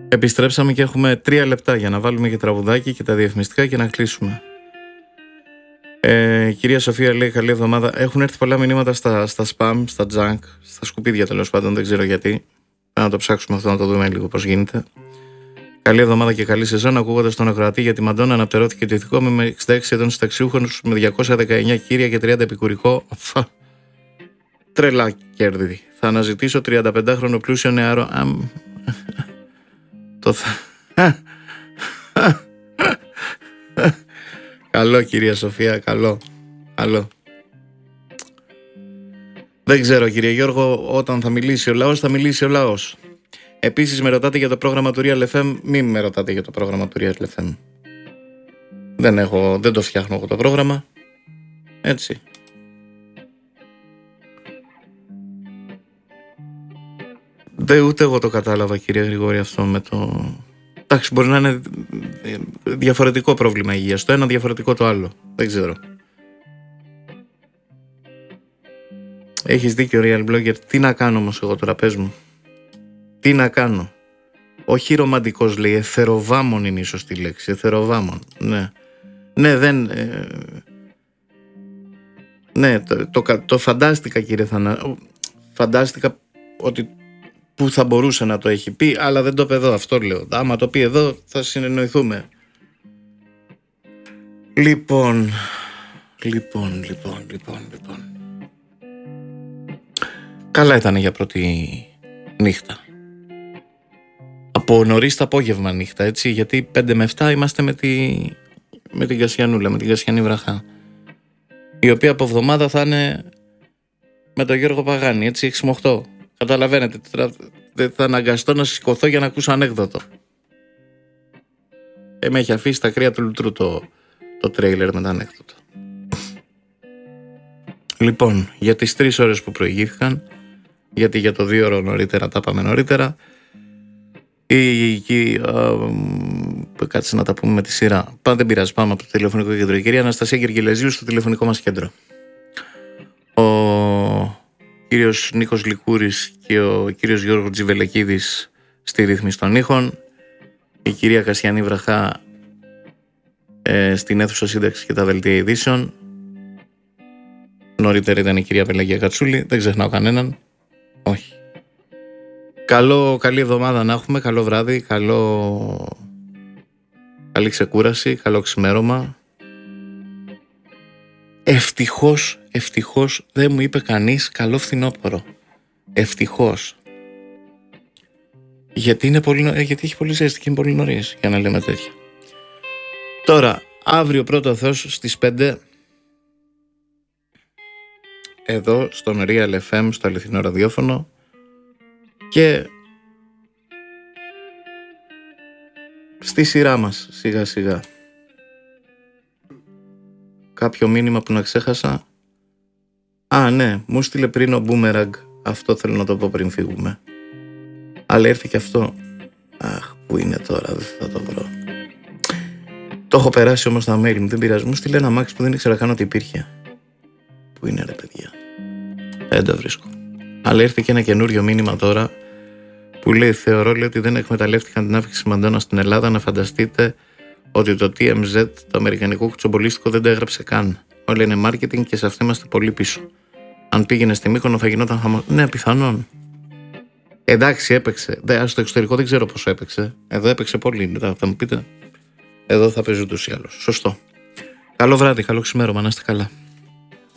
Επιστρέψαμε και έχουμε 3 λεπτά για να βάλουμε και τραγουδάκι και τα διαφημιστικά και να κλείσουμε. Κυρία Σοφία λέει καλή εβδομάδα. Έχουν έρθει πολλά μηνύματα στα spam, στα junk, στα σκουπίδια τέλος πάντων, δεν ξέρω γιατί. Να το ψάξουμε αυτό, να το δούμε λίγο πώς γίνεται. Καλή εβδομάδα και καλή σεζόν. Ακούγοντας τον ακροατή για τη Μαντόνα, αναπτερώθηκε το ηθικό με 66 ετών συνταξιούχους με 219 κύρια και 30 επικουρικό. Τρελά κέρδη. Θα αναζητήσω 35χρονο πλούσιο νεαρό. Καλό κυρία Σοφία, καλό. Δεν ξέρω κύριε Γιώργο, όταν θα μιλήσει ο λαός, θα μιλήσει ο λαός. Επίσης με ρωτάτε για το πρόγραμμα του Real FM. Μην με ρωτάτε για το πρόγραμμα του Real FM. Δεν το φτιάχνω εγώ το πρόγραμμα. Έτσι. Ούτε εγώ το κατάλαβα κύριε Γρηγόρη αυτό με το... Εντάξει, μπορεί να είναι διαφορετικό πρόβλημα υγείας. Το ένα διαφορετικό το άλλο. Δεν ξέρω. Έχεις δίκιο Real Blogger. Τι να κάνω όμως εγώ τώρα, πες μου. Τι να κάνω. Όχι ρομαντικός λέει, εθεροβάμων είναι η σωστή λέξη. Εθεροβάμων, ναι. Ναι, δεν... Ναι, το φαντάστηκα κύριε Θανά. Φαντάστηκα ότι που θα μπορούσε να το έχει πει, αλλά δεν το είπε εδώ, αυτό λέω. Άμα το πει εδώ θα συνεννοηθούμε. Λοιπόν. Καλά ήταν για πρώτη νύχτα. Από νωρίς το απόγευμα νύχτα, έτσι, γιατί 5 με 7 είμαστε με την Κασιανούλα, με την Κασιανή Βραχά, η οποία από εβδομάδα θα είναι με τον Γιώργο Παγάνη, έτσι, 6 με 8. Καταλαβαίνετε, δεν θα αναγκαστώ να σηκωθώ για να ακούσω ανέκδοτο. Με έχει αφήσει τα κρύα του λουτρού το τρέιλερ με τα ανέκδοτα. Λοιπόν, για τις 3 ώρες που προηγήθηκαν, γιατί για το 2 ώρο νωρίτερα τα πάμε νωρίτερα, κάτσε να τα πούμε με τη σειρά. Δεν πειράζει, πάμε από το τηλεφωνικό κέντρο. Η κυρία Αναστασία Γεργελεζίου στο τηλεφωνικό μας κέντρο. Ο κύριος Νίκος Λικούρης και ο κύριος Γιώργος Τζιβελεκίδης στη ρύθμιση των ήχων. Η κυρία Κασιανή Βραχά στην αίθουσα σύνταξης και τα δελτία ειδήσεων. Νωρίτερα ήταν η κυρία Πελαγία Κατσούλη. Δεν ξεχνάω κανέναν. Όχι. Καλή εβδομάδα να έχουμε. Καλό βράδυ. Καλή ξεκούραση. Καλό ξημέρωμα. Ευτυχώς δεν μου είπε κανείς καλό φθινόπωρο. Ευτυχώς. Γιατί έχει πολύ ζέστη και είναι πολύ νωρίς για να λέμε τέτοια. Τώρα, αύριο πρώτο Θεός στις 5 εδώ στον Real FM, στο αληθινό ραδιόφωνο, και στη σειρά μας σιγά σιγά. Κάποιο μήνυμα που να ξέχασα. Ναι, μου στείλε πριν ο Boomerang. Αυτό θέλω να το πω πριν φύγουμε. Αλλά ήρθε και αυτό. Αχ, πού είναι τώρα, δεν θα το βρω. Το έχω περάσει όμως στα mail μου, δεν πειράζει. Μου στείλε ένα μάξι που δεν ήξερα καν ότι υπήρχε. Πού είναι ρε παιδιά. Δεν το βρίσκω. Αλλά ήρθε και ένα καινούριο μήνυμα τώρα που λέει: θεωρώ λέει, ότι δεν εκμεταλλεύτηκαν την άφηξη Μαντόνα στην Ελλάδα. Να φανταστείτε ότι το TMZ, το αμερικανικό κουτσομπολίστικο, δεν το έγραψε καν. Όλα είναι marketing και σε αυτό είμαστε πολύ πίσω. Αν πήγαινε στη Μύκονο θα γινόταν χαμό. Ναι, πιθανόν. Εντάξει, έπαιξε. Στο εξωτερικό δεν ξέρω πόσο έπαιξε. Εδώ έπαιξε πολύ. Θα μου πείτε. Εδώ θα παίζει ούτως ή άλλως. Σωστό. Καλό βράδυ, καλό ξημέρωμα, να είστε καλά.